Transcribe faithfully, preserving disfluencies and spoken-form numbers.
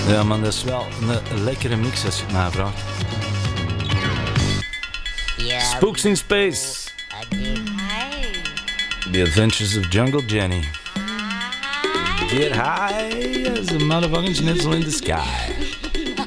Ja, man, dat is wel een lekkere mix als je het mij vraagt. Yeah, Spooks in Space. I did. The Adventures of Jungle Jenny. Get high as a motherfucking schnitzel in the sky.